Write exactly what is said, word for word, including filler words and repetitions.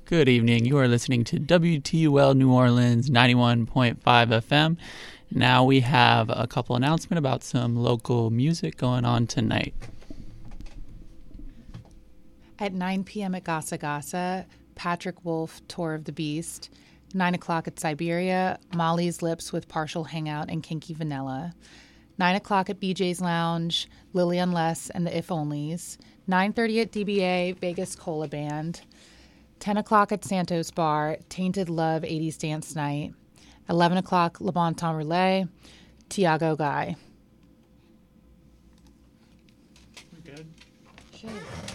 Good evening. You are listening to W T U L New Orleans ninety-one point five F M. Now we have a couple announcements about some local music going on tonight. At nine p.m. at Gasa Gasa, Patrick Wolf, Tour of the Beast. nine o'clock at Siberia, Molly's Lips with Partial Hangout and Kinky Vanilla. nine o'clock at B J's Lounge, Lily Unless and the If Onlys. nine thirty at D B A, Vegas Cola Band. ten o'clock at Santos Bar, Tainted Love eighties Dance Night. eleven o'clock, Le Bon Temps Relay, Tiago Guy. We're good. Sure.